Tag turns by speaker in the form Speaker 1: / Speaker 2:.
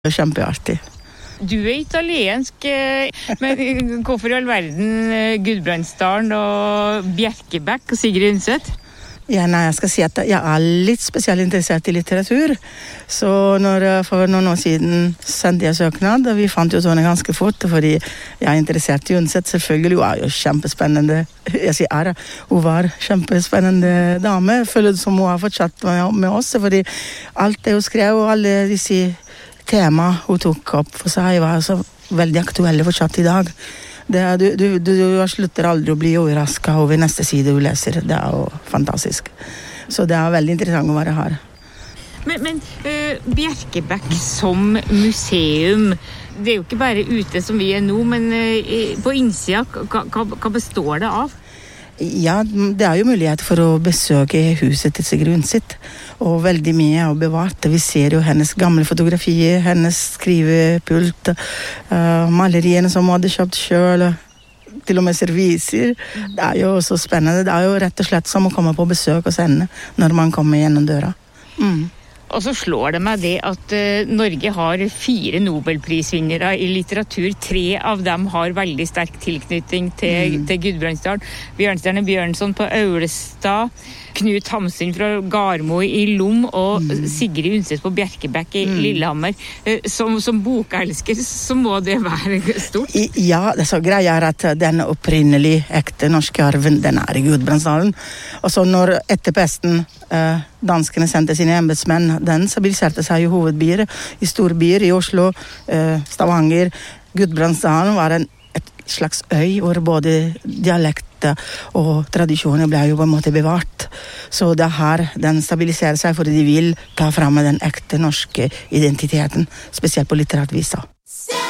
Speaker 1: Kjempeartig.
Speaker 2: Du italiensk, men hvorfor I all verden Gudbrandsdalen og Bjerkebæk og Sigrid Undset?
Speaker 1: Ja, nei, jeg skal si at jeg litt spesielt interessert I litteratur. Så for noen år siden sendte jeg søknad, og vi fant jo sånne ganske fort, fordi jeg interessert I Undset. Selvfølgelig, hun jo kjempespennende. Jeg sier hun var kjempespennende dame. Jeg føler det som hun har fortsatt med oss, fordi alt det hun skrev, og alle disse tema hun tok opp for seg var så veldig aktuelle fortsatt I dag. Du slutter aldri å bli overrasket over neste side du leser. Det jo fantastisk. Så det veldig interessant å være her.
Speaker 2: Men Bjerkebæk som museum, det jo ikke bare ute som vi nå, men på innsida, hva består det av?
Speaker 1: Ja, det jo mulighet for å besøke huset til Sigrid Undset, og veldig mye å bevart. Vi ser jo hennes gamle fotografier, hennes skrivepult, maleriene som hun hadde kjøpt selv, til og med serviser. Det jo så spennende. Det jo rett og slett som å komme på besøk hos henne når man kommer gjennom døra.
Speaker 2: Og så slår det meg det at Norge har 4 Nobelprisvinnere I litteratur. 3 av dem har veldig sterk tilknytning til Gudbrandsdalen. Bjørnstjerne Bjørnson på Aulestad, Knut Hamsun fra Garmo I Lom og Sigrid Undset på Bjerkebæk I Lillehammer. Som bokelsker så må det være stort.
Speaker 1: Ja, det så greia at den opprinnelig ekte norske arven, den I Gudbrandsdalen. Og så når etter pesten danskene sendte sine embetsmenn, den stabiliserte seg I hovedbyer, I storbyer, I Oslo, Stavanger. Gudbrandsdalen var et slags øy hvor både dialekter og tradisjoner ble jo på en måte bevart. Så det her den stabiliserer seg fordi de vil ta frem den ekte norske identiteten, spesielt på litteratvis.